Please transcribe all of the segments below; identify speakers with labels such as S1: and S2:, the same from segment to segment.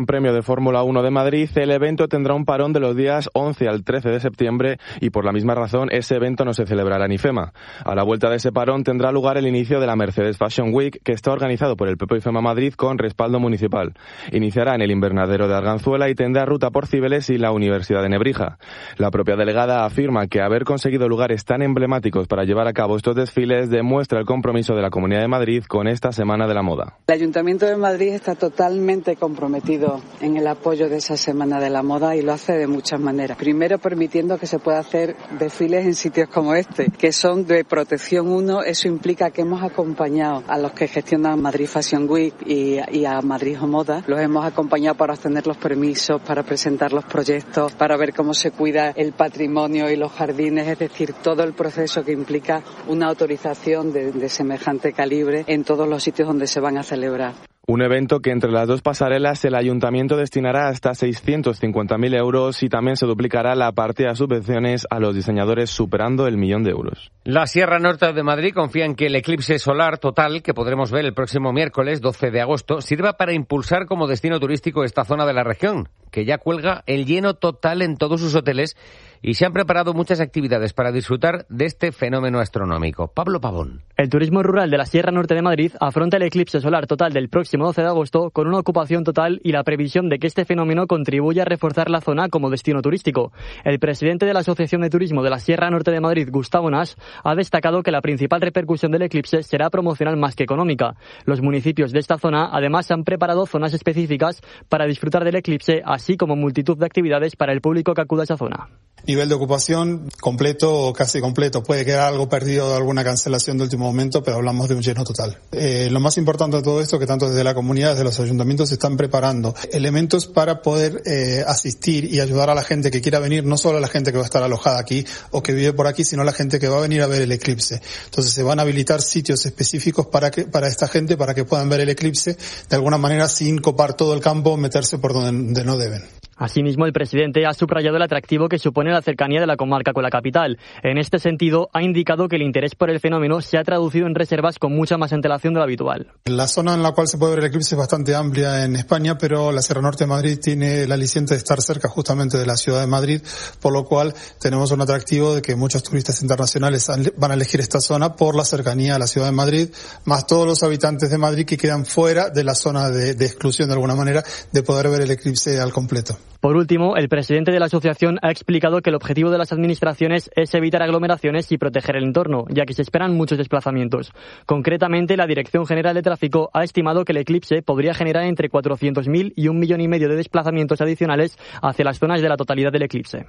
S1: Premio de Fórmula 1 de Madrid, el evento tendrá un parón de los días 11 al 13 de septiembre y por la misma razón ese evento no se celebrará en IFEMA. A la vuelta de ese parón tendrá lugar el inicio de la Mercedes Fashion Week, que está organizado por el PP IFEMA Madrid con respaldo municipal. Iniciará en el invernadero de Arganzuela y tendrá ruta por Cibeles y la Universidad de Nebrija. La propia delegada afirma que haber conseguido lugares tan emblemáticos para llevar a cabo estos desfiles demuestra el compromiso de la Comunidad de Madrid con esta Semana de la Moda.
S2: El Ayuntamiento de Madrid está totalmente comprometido en el apoyo de esa Semana de la Moda y lo hace de muchas maneras. Primero, permitiendo que se pueda hacer desfiles en sitios como este, que son de protección 1. Eso implica que hemos acompañado a los que gestionan Madrid Fashion Week y a Madrid Moda. Los hemos acompañado para obtener los permisos, para presentar los proyectos, para ver cómo se cuida el patrimonio y los jardines, es decir, todo el proceso que implica una autorización de semejante calibre en todos los sitios donde se van a celebrar.
S1: Un evento que entre las dos pasarelas el Ayuntamiento destinará hasta 650.000 euros y también se duplicará la partida de subvenciones a los diseñadores superando el 1.000.000 de euros.
S3: La Sierra Norte de Madrid confía en que el eclipse solar total, que podremos ver el próximo miércoles 12 de agosto, sirva para impulsar como destino turístico esta zona de la región, que ya cuelga el lleno total en todos sus hoteles y se han preparado muchas actividades para disfrutar de este fenómeno astronómico. Pablo Pavón.
S4: El turismo rural de la Sierra Norte de Madrid afronta el eclipse solar total del próximo 12 de agosto con una ocupación total y la previsión de que este fenómeno contribuya a reforzar la zona como destino turístico. El presidente de la Asociación de Turismo de la Sierra Norte de Madrid, Gustavo Nash, ha destacado que la principal repercusión del eclipse será promocional más que económica. Los municipios de esta zona además han preparado zonas específicas para disfrutar del eclipse, así como multitud de actividades para el público que acuda a esa zona.
S5: Nivel de ocupación completo o casi completo. Puede quedar algo perdido de alguna cancelación de último momento, pero hablamos de un lleno total. Lo más importante de todo esto, que tanto desde la comunidad, desde los ayuntamientos se están preparando elementos para poder asistir y ayudar a la gente que quiera venir, no solo a la gente que va a estar alojada aquí o que vive por aquí, sino a la gente que va a venir a ver el eclipse. Entonces se van a habilitar sitios específicos para esta gente, para que puedan ver el eclipse de alguna manera sin copar todo el campo, meterse por donde no deben.
S4: Asimismo, el presidente ha subrayado el atractivo que supone la cercanía de la comarca con la capital. En este sentido, ha indicado que el interés por el fenómeno se ha traducido en reservas con mucha más antelación de lo habitual.
S5: La zona en la cual se puede ver el eclipse es bastante amplia en España, pero la Sierra Norte de Madrid tiene el aliciente de estar cerca justamente de la ciudad de Madrid, por lo cual tenemos un atractivo de que muchos turistas internacionales van a elegir esta zona por la cercanía a la ciudad de Madrid, más todos los habitantes de Madrid que quedan fuera de la zona de exclusión de alguna manera de poder ver el eclipse al completo.
S4: Por último, el presidente de la asociación ha explicado que el objetivo de las administraciones es evitar aglomeraciones y proteger el entorno, ya que se esperan muchos desplazamientos. Concretamente, la Dirección General de Tráfico ha estimado que el eclipse podría generar entre 400.000 y 1,5 millones de desplazamientos adicionales hacia las zonas de la totalidad del eclipse.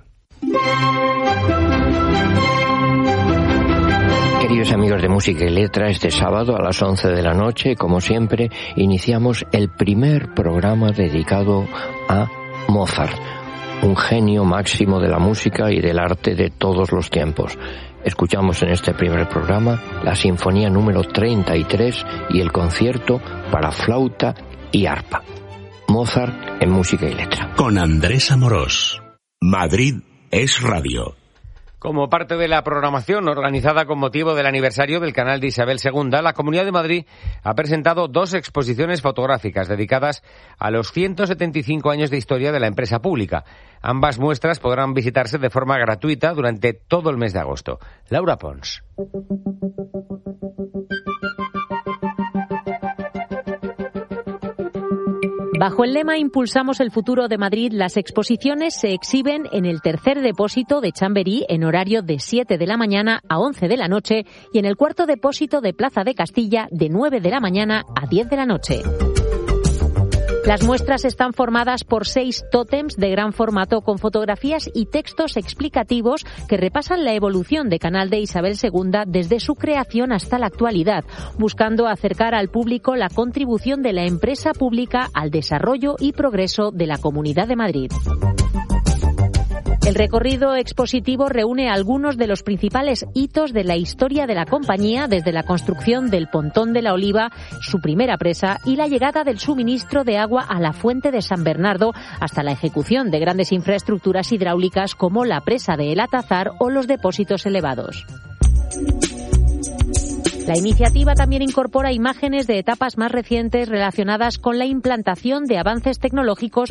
S6: Queridos amigos de Música y Letra, este sábado a las 11 de la noche, como siempre, iniciamos el primer programa dedicado a Mozart, un genio máximo de la música y del arte de todos los tiempos. Escuchamos en este primer programa la Sinfonía número 33 y el concierto para flauta y arpa. Mozart en Música y Letra.
S7: Con Andrés Amorós. Madrid es radio.
S3: Como parte de la programación organizada con motivo del aniversario del canal de Isabel II, la Comunidad de Madrid ha presentado 2 exposiciones fotográficas dedicadas a los 175 años de historia de la empresa pública. Ambas muestras podrán visitarse de forma gratuita durante todo el mes de agosto. Laura Pons.
S8: Bajo el lema Impulsamos el futuro de Madrid, las exposiciones se exhiben en el tercer depósito de Chamberí en horario de 7 de la mañana a 11 de la noche y en el cuarto depósito de Plaza de Castilla de 9 de la mañana a 10 de la noche. Las muestras están formadas por 6 tótems de gran formato con fotografías y textos explicativos que repasan la evolución de Canal de Isabel II desde su creación hasta la actualidad, buscando acercar al público la contribución de la empresa pública al desarrollo y progreso de la Comunidad de Madrid. El recorrido expositivo reúne algunos de los principales hitos de la historia de la compañía, desde la construcción del Pontón de la Oliva, su primera presa, y la llegada del suministro de agua a la Fuente de San Bernardo, hasta la ejecución de grandes infraestructuras hidráulicas como la presa de El Atazar o los depósitos elevados. La iniciativa también incorpora imágenes de etapas más recientes relacionadas con la implantación de avances tecnológicos